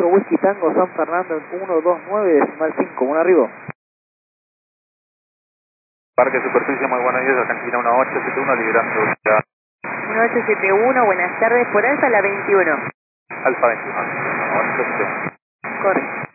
4 Whisky Tango San Fernando en 129 decimal 5, ¿un arribo? Parque Superficie, muy buenos días, Argentina 1871, liberando 1871, buenas tardes, por Alfa la 21. Alfa 21, 1871. Correcto.